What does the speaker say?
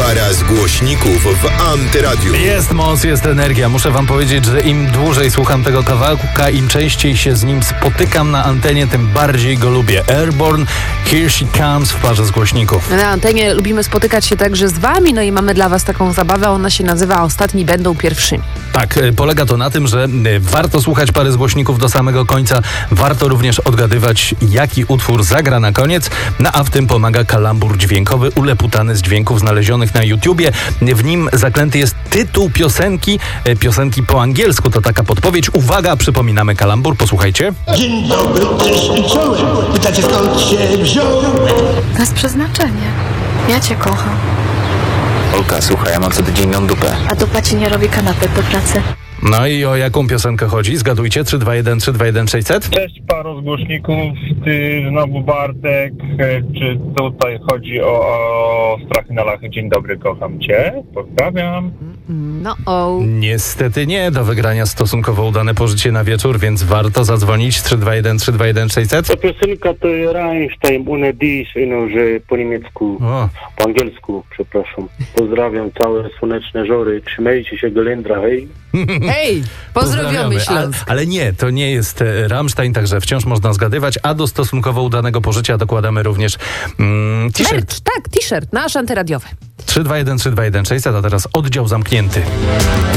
Para z głośników w Antyradiu. Jest moc, jest energia. Muszę wam powiedzieć, że im dłużej słucham tego kawałka, im częściej się z nim spotykam na antenie, tym bardziej go lubię. Airborne, Here She Comes w parze z głośników. Na antenie lubimy spotykać się także z wami, no i mamy dla was taką zabawę. Ona się nazywa Ostatni będą pierwszymi. Tak, polega to na tym, że warto słuchać pary z głośników do samego końca. Warto również odgadywać, jaki utwór zagra na koniec. A w tym pomaga kalambur dźwiękowy, uleputany z dźwięków znalezionych na YouTubie. W nim zaklęty jest tytuł piosenki po angielsku. To taka podpowiedź. Uwaga, przypominamy kalambur, posłuchajcie. Dzień dobry, cześć i czołem. Pytacie, skąd się wziąłem? To jest przeznaczenie. Ja cię kocham. Olka, słuchaj, ja mam co tydzień dupę. A dupa ci nie robi kanapek do pracy. No i o jaką piosenkę chodzi? Zgadujcie, 321 600. Cześć paro z głośników, ty znowu Bartek, czy tutaj chodzi o Strachy na lachy? Dzień dobry, kocham cię, pozdrawiam. Niestety nie, do wygrania stosunkowo udane pożycie na wieczór, więc warto zadzwonić 321 600. Ta piosenka to Rammstein, Ohne dich, że po niemiecku, po angielsku, przepraszam. Pozdrawiam całe słoneczne żory, trzymajcie się Golendra, hej. Hej, pozdrowiamy Śląsk. Ale nie, to nie jest Rammstein, także wciąż można zgadywać, a do stosunkowo udanego pożycia dokładamy również t-shirt. Merch, tak, t-shirt nasz antyradiowy. 321 600, a teraz oddział zamknięty.